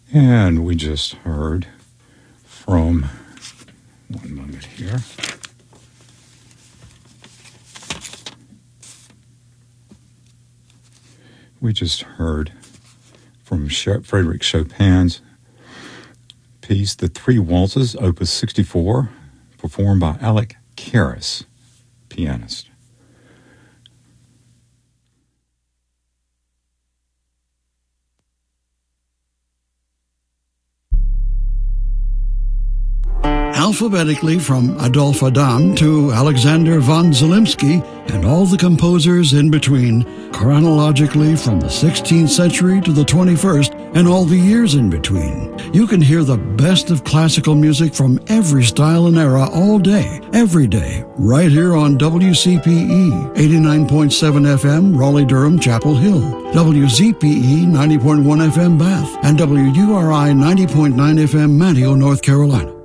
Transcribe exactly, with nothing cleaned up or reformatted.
And we just heard from, one moment here. We just heard from Frédéric Chopin's piece, The Three Waltzes, Opus sixty-four, performed by Alec Karras, pianist. Alphabetically from Adolphe Adam to Alexander von Zelensky and all the composers in between, chronologically from the sixteenth century to the twenty-first and all the years in between. You can hear the best of classical music from every style and era all day, every day, right here on W C P E, eighty-nine point seven F M, Raleigh-Durham, Chapel Hill, W Z P E, ninety point one F M, Bath, and W U R I, ninety point nine F M, Manteo, North Carolina.